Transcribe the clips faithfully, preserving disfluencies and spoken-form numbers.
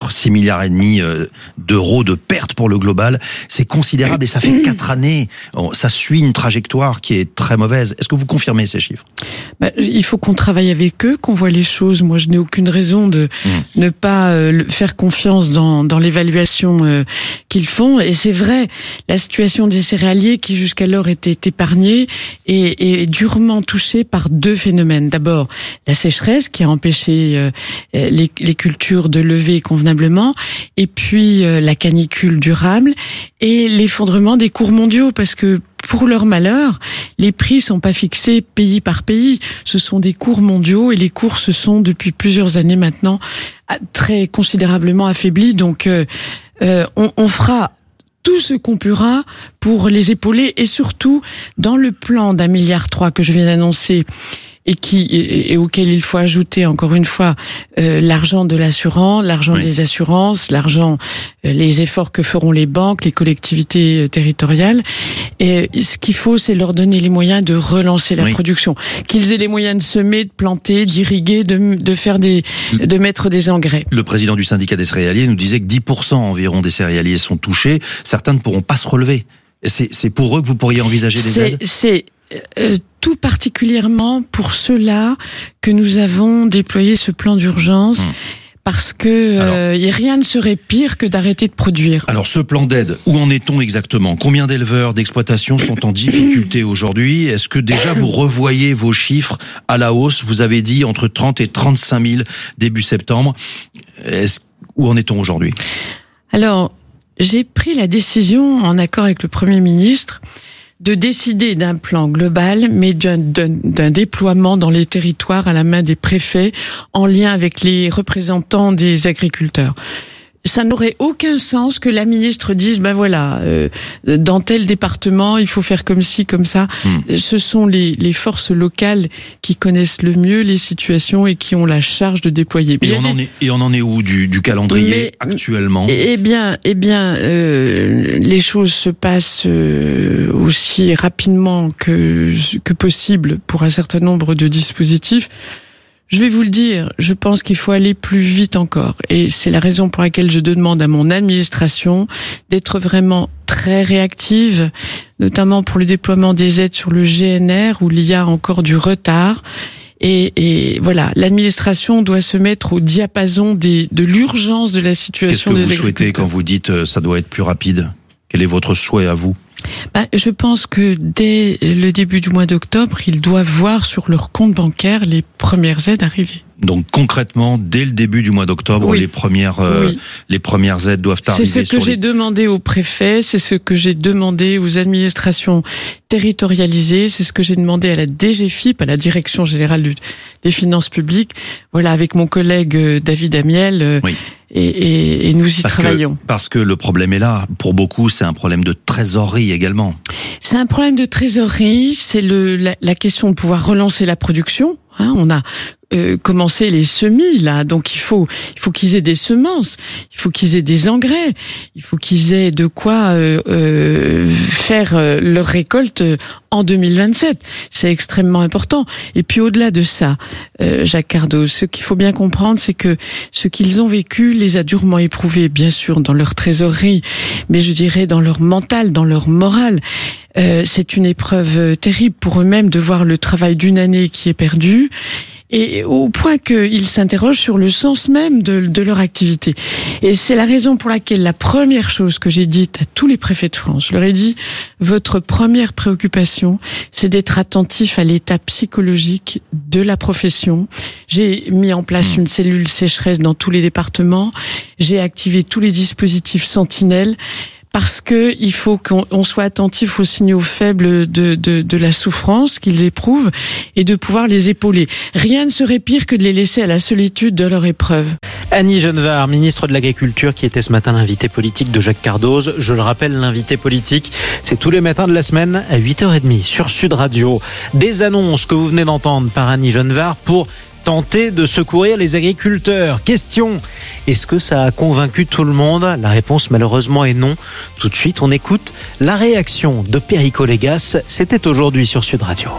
chiffre, six milliards et demi d'euros de pertes pour le global. C'est considérable et ça fait quatre années. Ça suit une trajectoire qui est très mauvaise. Est-ce que vous confirmez ces chiffres ? Bah, il faut qu'on travaille avec eux, qu'on voit les choses. Moi, je n'ai aucune raison de mmh. ne pas euh, faire confiance dans, dans l'évaluation euh, qu'ils font. Et c'est vrai, la situation des céréaliers qui jusqu'alors était épargnée est, est durement touchée par deux phénomènes. D'abord, la sécheresse qui a empêché euh, les, les cultures de lever convenablement, et puis euh, la canicule durable et l'effondrement des cours mondiaux, parce que pour leur malheur, les prix sont pas fixés pays par pays. Ce sont des cours mondiaux et les cours se sont depuis plusieurs années maintenant très considérablement affaiblis. Donc, euh, euh, on, on fera tout ce qu'on pourra pour les épauler et surtout dans le plan d'un milliard trois que je viens d'annoncer. Et qui et, et auquel il faut ajouter encore une fois euh, l'argent de l'assurance, l'argent oui. des assurances, l'argent, euh, les efforts que feront les banques, les collectivités euh, territoriales. Et ce qu'il faut, c'est leur donner les moyens de relancer la oui. production, qu'ils aient les moyens de semer, de planter, d'irriguer, de, de faire des, de mettre des engrais. Le président du syndicat des céréaliers nous disait que dix pour cent environ des céréaliers sont touchés. Certains ne pourront pas se relever. C'est, c'est pour eux que vous pourriez envisager des c'est, aides. C'est Euh, tout particulièrement pour ceux-là que nous avons déployé ce plan d'urgence, mmh. parce que alors, euh, rien ne serait pire que d'arrêter de produire. Alors ce plan d'aide, où en est-on exactement ? Combien d'éleveurs, d'exploitations sont en difficulté aujourd'hui ? Est-ce que déjà vous revoyez vos chiffres à la hausse ? Vous avez dit entre trente et trente-cinq mille début septembre. Est-ce, où en est-on aujourd'hui ? Alors, j'ai pris la décision, en accord avec le Premier ministre, de décider d'un plan global, mais d'un, d'un, d'un déploiement dans les territoires à la main des préfets, en lien avec les représentants des agriculteurs. Ça n'aurait aucun sens que la ministre dise, ben voilà, euh, dans tel département, il faut faire comme ci, comme ça. Mmh. Ce sont les, les forces locales qui connaissent le mieux les situations et qui ont la charge de déployer. Et on, des... en est, et on en est où du, du calendrier Mais, actuellement ? Eh bien, eh bien, euh, les choses se passent euh, aussi rapidement que, que possible pour un certain nombre de dispositifs. Je vais vous le dire, je pense qu'il faut aller plus vite encore. Et c'est la raison pour laquelle je demande à mon administration d'être vraiment très réactive, notamment pour le déploiement des aides sur le G N R, où il y a encore du retard. Et, et voilà, l'administration doit se mettre au diapason des, de l'urgence de la situation des agriculteurs. Qu'est-ce que vous souhaitez quand vous dites euh, ça doit être plus rapide ? Quel est votre souhait à vous ? Bah, je pense que dès le début du mois d'octobre, ils doivent voir sur leur compte bancaire les premières aides arriver. Donc concrètement, dès le début du mois d'octobre, oui. les premières euh, oui. les premières aides doivent arriver. C'est ce que j'ai les... demandé aux préfets, c'est ce que j'ai demandé aux administrations territorialisées, c'est ce que j'ai demandé à la D G F I P, à la Direction générale du, des finances publiques. Voilà, avec mon collègue David Amiel. Euh, oui. Et, et, et nous y parce travaillons. Que, parce que le problème est là. Pour beaucoup, c'est un problème de trésorerie également. C'est un problème de trésorerie. C'est le la, la question de pouvoir relancer la production. Hein, on a euh, commencé les semis là, donc il faut il faut qu'ils aient des semences, il faut qu'ils aient des engrais, il faut qu'ils aient de quoi euh, euh, faire euh, leur récolte en deux mille vingt-sept. C'est extrêmement important. Et puis au-delà de ça, euh, Jacques Cardos, ce qu'il faut bien comprendre, c'est que ce qu'ils ont vécu les a durement éprouvés, bien sûr, dans leur trésorerie, mais je dirais dans leur mental, dans leur morale. Euh, c'est une épreuve terrible pour eux-mêmes de voir le travail d'une année qui est perdu, et au point qu'ils s'interrogent sur le sens même de, de leur activité. Et c'est la raison pour laquelle la première chose que j'ai dite à tous les préfets de France, je leur ai dit, votre première préoccupation, c'est d'être attentif à l'état psychologique de la profession. J'ai mis en place une cellule sécheresse dans tous les départements, j'ai activé tous les dispositifs sentinelles, parce que il faut qu'on soit attentif aux signaux faibles de, de, de la souffrance qu'ils éprouvent et de pouvoir les épauler. Rien ne serait pire que de les laisser à la solitude de leur épreuve. Annie Genevard, ministre de l'Agriculture, qui était ce matin l'invité politique de Jacques Cardoz. Je le rappelle, l'invité politique, c'est tous les matins de la semaine à huit heures trente sur Sud Radio. Des annonces que vous venez d'entendre par Annie Genevard pour tenter de secourir les agriculteurs. Question, est-ce que ça a convaincu tout le monde ? La réponse malheureusement est non. Tout de suite, on écoute la réaction de Perico Légas. C'était aujourd'hui sur Sud Radio.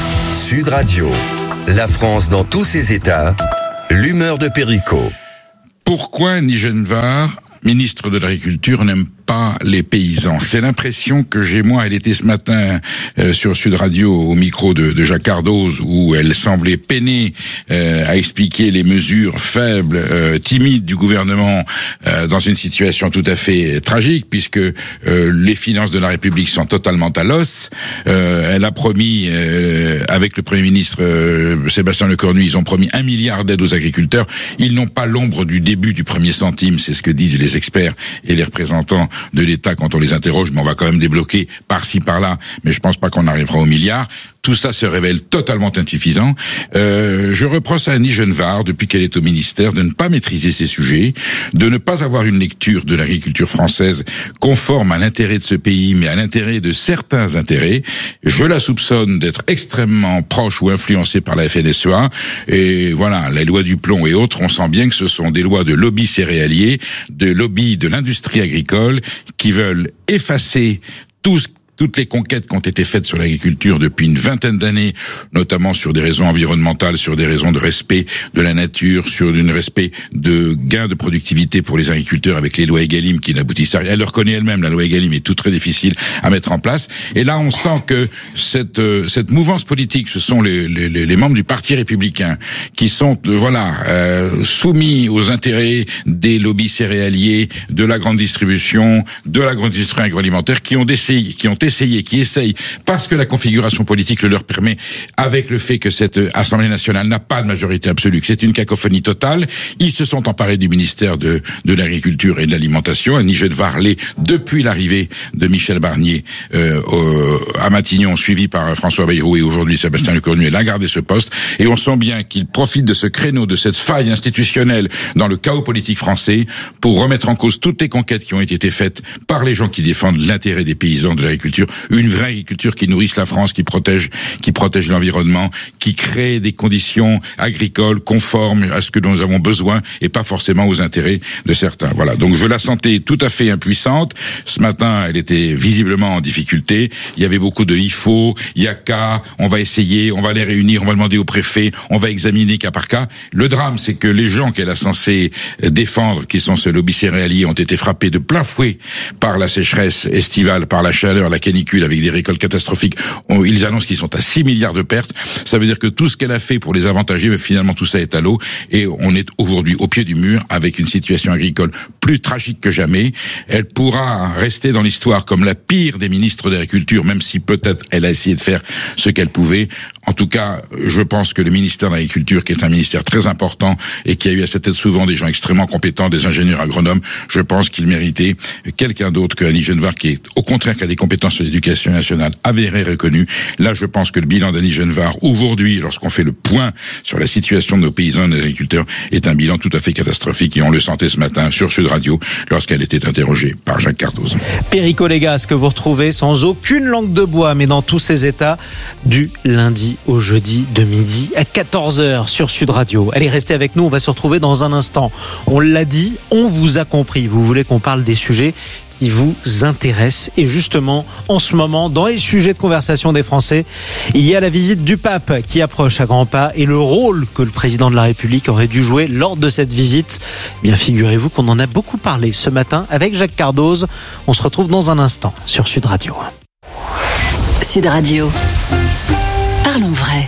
Sud Radio, la France dans tous ses états, l'humeur de Perico. Pourquoi Nigel Var, ministre de l'Agriculture, n'aime pas les paysans? C'est l'impression que j'ai, moi. Elle était ce matin euh, sur Sud Radio au micro de, de Jacques Cardoz, où elle semblait peiner euh, à expliquer les mesures faibles, euh, timides du gouvernement euh, dans une situation tout à fait tragique, puisque euh, les finances de la République sont totalement à l'os. Euh, elle a promis, euh, avec le Premier ministre euh, Sébastien Lecornu, ils ont promis un milliard d'aides aux agriculteurs. Ils n'ont pas l'ombre du début du premier centime, c'est ce que disent les experts et les représentants de l'État quand on les interroge, mais on va quand même débloquer par-ci par-là, mais je pense pas qu'on arrivera au milliard. Tout ça se révèle totalement insuffisant. Euh, je reproche à Annie Genevard, depuis qu'elle est au ministère, de ne pas maîtriser ces sujets, de ne pas avoir une lecture de l'agriculture française conforme à l'intérêt de ce pays, mais à l'intérêt de certains intérêts. Je la soupçonne d'être extrêmement proche ou influencée par la F N S E A. Et voilà, les lois du plomb et autres, on sent bien que ce sont des lois de lobby céréalier, de lobby de l'industrie agricole, qui veulent effacer tout ce toutes les conquêtes qui ont été faites sur l'agriculture depuis une vingtaine d'années, notamment sur des raisons environnementales, sur des raisons de respect de la nature, sur un respect de gains de productivité pour les agriculteurs avec les lois Egalim qui n'aboutissent à rien. Elle le reconnaît elle-même, la loi Egalim est tout très difficile à mettre en place. Et là, on sent que cette euh, cette mouvance politique, ce sont les, les, les membres du Parti républicain qui sont euh, voilà euh, soumis aux intérêts des lobbies céréaliers, de la grande distribution, de la grande industrie agroalimentaire, qui ont essayé, qui ont essayé, qui essayent, parce que la configuration politique le leur permet, avec le fait que cette Assemblée nationale n'a pas de majorité absolue, que c'est une cacophonie totale, ils se sont emparés du ministère de, de l'Agriculture et de l'Alimentation. Annie Genevard l'est depuis l'arrivée de Michel Barnier euh, au, à Matignon, suivi par François Bayrou, et aujourd'hui Sébastien Lecornu. Elle a gardé ce poste, et on sent bien qu'il profite de ce créneau, de cette faille institutionnelle dans le chaos politique français, pour remettre en cause toutes les conquêtes qui ont été faites par les gens qui défendent l'intérêt des paysans de l'agriculture. Une vraie agriculture qui nourrisse la France, qui protège, qui protège l'environnement, qui crée des conditions agricoles conformes à ce que nous avons besoin et pas forcément aux intérêts de certains. Voilà. Donc je la sentais tout à fait impuissante. Ce matin, elle était visiblement en difficulté. Il y avait beaucoup de il faut, il y a qu'à, on va essayer, on va les réunir, on va demander au préfet, on va examiner cas par cas. Le drame, c'est que les gens qu'elle a censé défendre, qui sont ce lobby céréalier, ont été frappés de plein fouet par la sécheresse estivale, par la chaleur, la canicule, avec des récoltes catastrophiques. On, ils annoncent qu'ils sont à six milliards de pertes. Ça veut dire que tout ce qu'elle a fait pour les avantager, mais finalement tout ça est à l'eau, et on est aujourd'hui au pied du mur avec une situation agricole plus tragique que jamais. Elle pourra rester dans l'histoire comme la pire des ministres de l'Agriculture, même si peut-être elle a essayé de faire ce qu'elle pouvait. En tout cas, je pense que le ministère de l'Agriculture, qui est un ministère très important et qui a eu à sa tête souvent des gens extrêmement compétents, des ingénieurs agronomes, je pense qu'il méritait quelqu'un d'autre que Annie Genevard, qui est au contraire qui a des compétences sur l'éducation nationale avérées, reconnues. Là, je pense que le bilan d'Annie Genevard, aujourd'hui, lorsqu'on fait le point sur la situation de nos paysans et des agriculteurs, est un bilan tout à fait catastrophique, et on le sentait ce matin sur Sud Radio lorsqu'elle était interrogée par Jacques Cardoz. Perico Légas, que vous retrouvez sans aucune langue de bois, mais dans tous ses états, du lundi au jeudi de midi à quatorze heures sur Sud Radio. Allez, restez avec nous, on va se retrouver dans un instant. On l'a dit, on vous a compris. Vous voulez qu'on parle des sujets qui vous intéressent. Et justement, en ce moment, dans les sujets de conversation des Français, il y a la visite du pape qui approche à grands pas, et le rôle que le président de la République aurait dû jouer lors de cette visite. Bien, figurez-vous qu'on en a beaucoup parlé ce matin avec Jacques Cardoz. On se retrouve dans un instant sur Sud Radio. Sud Radio. Parlons vrai.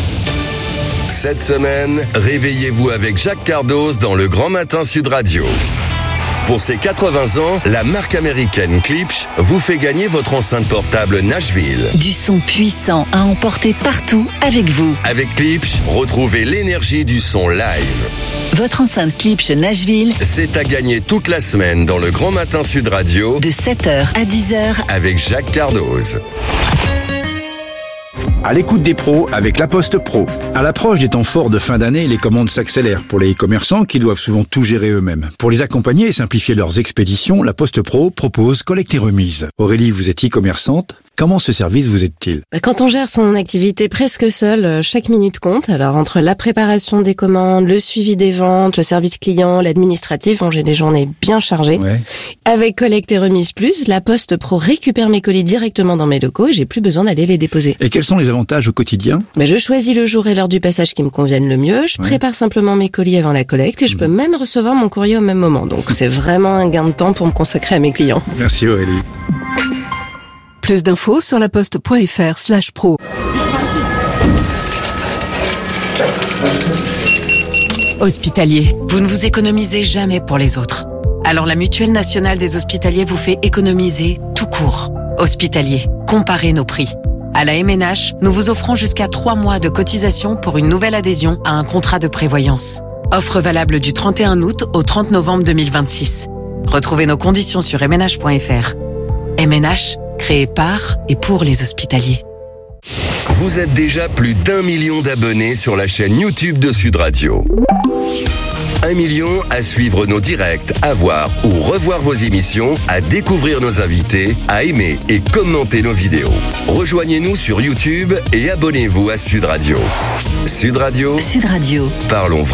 Cette semaine, réveillez-vous avec Jacques Cardoz dans le Grand Matin Sud Radio. Pour ses quatre-vingts ans, la marque américaine Klipsch vous fait gagner votre enceinte portable Nashville. Du son puissant à emporter partout avec vous. Avec Klipsch, retrouvez l'énergie du son live. Votre enceinte Klipsch Nashville, c'est à gagner toute la semaine dans le Grand Matin Sud Radio de sept heures à dix heures avec Jacques Cardoz. À l'écoute des pros avec La Poste Pro. À l'approche des temps forts de fin d'année, les commandes s'accélèrent pour les e-commerçants qui doivent souvent tout gérer eux-mêmes. Pour les accompagner et simplifier leurs expéditions, La Poste Pro propose collecte et remise. Aurélie, vous êtes e-commerçante. Comment ce service vous aide-t-il ? Quand on gère son activité presque seul, chaque minute compte. Alors entre la préparation des commandes, le suivi des ventes, le service client, l'administratif, bon, j'ai des journées bien chargées. Ouais. Avec Collecte et Remise Plus, La Poste Pro récupère mes colis directement dans mes locaux et j'ai plus besoin d'aller les déposer. Et quels sont les avantages au quotidien? Mais je choisis le jour et l'heure du passage qui me conviennent le mieux. Je Ouais. prépare simplement mes colis avant la collecte et je peux même recevoir mon courrier au même moment. Donc c'est vraiment un gain de temps pour me consacrer à mes clients. Merci Aurélie. Plus d'infos sur laposte.fr slash pro. Hospitalier, vous ne vous économisez jamais pour les autres. Alors la Mutuelle nationale des hospitaliers vous fait économiser tout court. Hospitalier, comparez nos prix. À la M N H, nous vous offrons jusqu'à trois mois de cotisation pour une nouvelle adhésion à un contrat de prévoyance. Offre valable du trente et un août au trente novembre deux mille vingt-six. Retrouvez nos conditions sur m n h point f r. M N H, créé par et pour les hospitaliers. Vous êtes déjà plus d'un million d'abonnés sur la chaîne YouTube de Sud Radio. Un million à suivre nos directs, à voir ou revoir vos émissions, à découvrir nos invités, à aimer et commenter nos vidéos. Rejoignez-nous sur YouTube et abonnez-vous à Sud Radio. Sud Radio. Sud Radio. Parlons